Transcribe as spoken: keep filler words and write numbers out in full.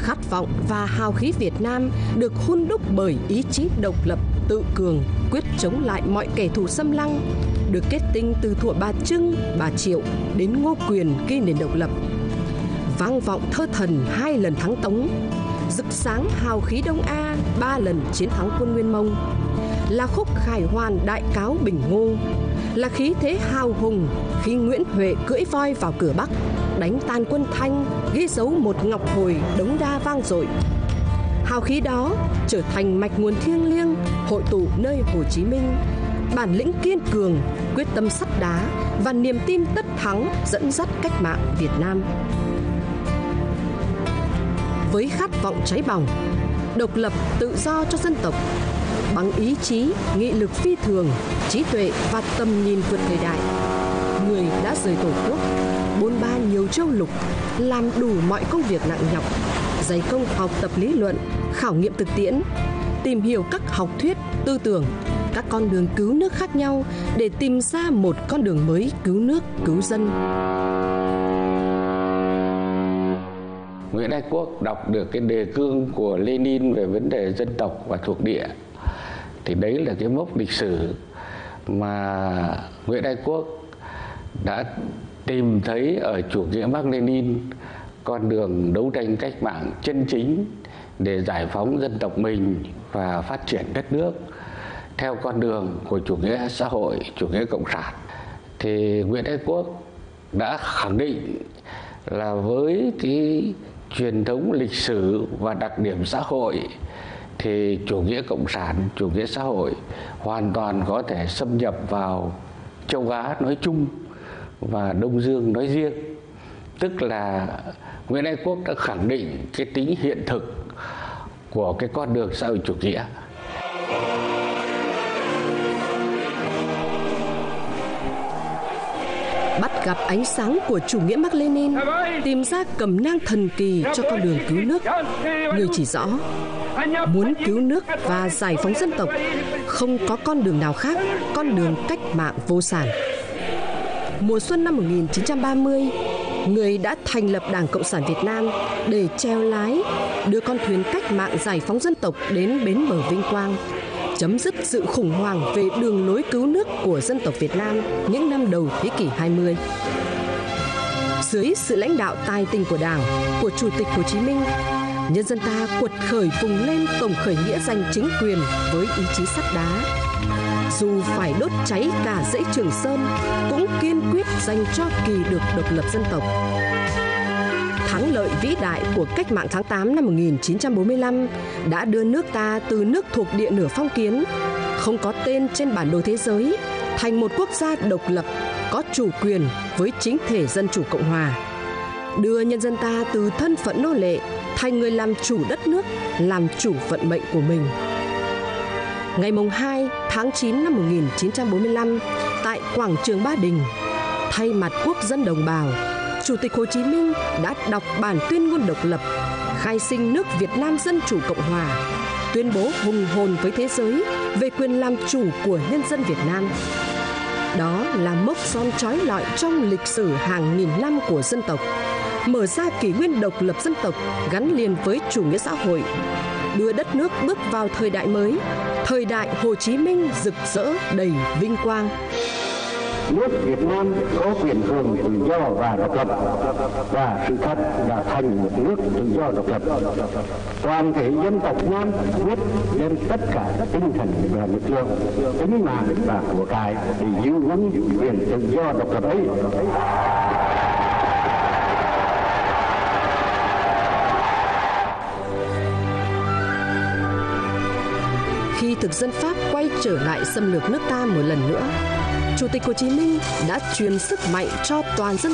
Khát vọng và hào khí Việt Nam được hun đúc bởi ý chí độc lập, tự cường, quyết chống lại mọi kẻ thù xâm lăng, được kết tinh từ thuở bà Trưng, bà Triệu đến Ngô Quyền ghi nền độc lập. Vang vọng thơ thần hai lần thắng Tống, rực sáng hào khí Đông A ba lần chiến thắng quân Nguyên Mông, là khúc khải hoàn đại cáo Bình Ngô, là khí thế hào hùng khi Nguyễn Huệ cưỡi voi vào cửa Bắc, đánh tan quân Thanh, ghi dấu một ngọc hồi Đống Đa vang dội. Hào khí đó trở thành mạch nguồn thiêng liêng hội tụ nơi Hồ Chí Minh, bản lĩnh kiên cường, quyết tâm sắt đá và niềm tin tất thắng dẫn dắt cách mạng Việt Nam. Với khát vọng cháy bỏng, độc lập tự do cho dân tộc, bằng ý chí, nghị lực phi thường, trí tuệ và tầm nhìn vượt thời đại, người đã rời tổ quốc, bôn ba nhiều châu lục, làm đủ mọi công việc nặng nhọc, dày công học tập lý luận, khảo nghiệm thực tiễn, tìm hiểu các học thuyết, tư tưởng, các con đường cứu nước khác nhau để tìm ra một con đường mới cứu nước, cứu dân. Nguyễn Ái Quốc đọc được cái đề cương của Lenin về vấn đề dân tộc và thuộc địa, thì đấy là cái mốc lịch sử mà Nguyễn Ái Quốc đã tìm thấy ở chủ nghĩa Mác Lênin con đường đấu tranh cách mạng chân chính để giải phóng dân tộc mình và phát triển đất nước theo con đường của chủ nghĩa xã hội, chủ nghĩa cộng sản. Thì Nguyễn Ái Quốc đã khẳng định là với cái truyền thống lịch sử và đặc điểm xã hội thì chủ nghĩa cộng sản, chủ nghĩa xã hội hoàn toàn có thể xâm nhập vào châu Á nói chung và Đông Dương nói riêng. Tức là Nguyễn Ái Quốc đã khẳng định cái tính hiện thực của cái con đường xã hội chủ nghĩa. Bắt gặp ánh sáng của chủ nghĩa Mác Lênin, tìm ra cẩm nang thần kỳ cho con đường cứu nước. Người chỉ rõ, muốn cứu nước và giải phóng dân tộc, không có con đường nào khác, con đường cách mạng vô sản. Mùa xuân năm một nghìn chín trăm ba mươi, người đã thành lập Đảng Cộng sản Việt Nam để chèo lái, đưa con thuyền cách mạng giải phóng dân tộc đến bến bờ vinh quang, chấm dứt sự khủng hoảng về đường lối cứu nước của dân tộc Việt Nam những năm đầu thế kỷ hai mươi. Dưới sự lãnh đạo tài tình của Đảng, của Chủ tịch Hồ Chí Minh, nhân dân ta quật khởi vùng lên tổng khởi nghĩa giành chính quyền với ý chí sắt đá. Dù phải đốt cháy cả dãy Trường Sơn, cũng kiên quyết giành cho kỳ được độc lập dân tộc. Thắng lợi vĩ đại của cách mạng tháng tám năm một nghìn chín trăm bốn mươi lăm đã đưa nước ta từ nước thuộc địa nửa phong kiến, không có tên trên bản đồ thế giới, thành một quốc gia độc lập, có chủ quyền với chính thể dân chủ Cộng hòa. Đưa nhân dân ta từ thân phận nô lệ thành người làm chủ đất nước, làm chủ vận mệnh của mình. Ngày hai tháng chín năm một nghìn chín trăm bốn mươi lăm, tại quảng trường Ba Đình, thay mặt quốc dân đồng bào, Chủ tịch Hồ Chí Minh đã đọc bản tuyên ngôn độc lập, khai sinh nước Việt Nam Dân Chủ Cộng Hòa, tuyên bố hùng hồn với thế giới về quyền làm chủ của nhân dân Việt Nam. Đó là mốc son chói lọi trong lịch sử hàng nghìn năm của dân tộc, mở ra kỷ nguyên độc lập dân tộc gắn liền với chủ nghĩa xã hội, đưa đất nước bước vào thời đại mới, thời đại Hồ Chí Minh rực rỡ đầy vinh quang. Nước Việt Nam có quyền hưởng tự do và độc lập, và sự thật là thành một nước tự do độc lập. Toàn thể dân tộc Nam quyết đem tất cả tinh thần và lực lượng, tính mạng và của cải để giữ vững quyền tự do độc lập ấy. Khi thực dân Pháp quay trở lại xâm lược nước ta một lần nữa, Chủ tịch Hồ Chí Minh đã truyền sức mạnh cho toàn dân